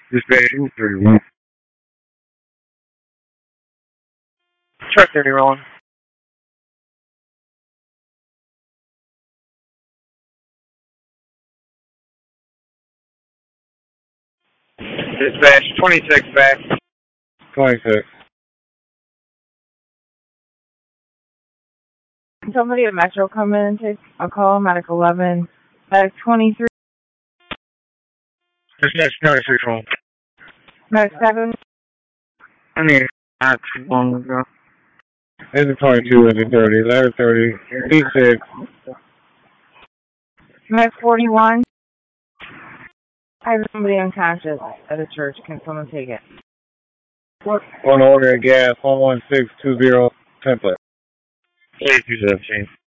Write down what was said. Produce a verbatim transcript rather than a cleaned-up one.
Dispatch two thirty-one. Truck thirty rolling. Dispatch twenty-six back. twenty-six. Somebody at Metro come in and take a call, Medic eleven, Medic twenty-three. Dispatch twenty-six rolling. Medic seven. I need not too long ago. It's a twenty-two and a thirty, ladder thirty, D six. Medic forty-one. I have somebody unconscious at a church. Can someone take it? One order of gas, one one six two zero template. eight two seventeen.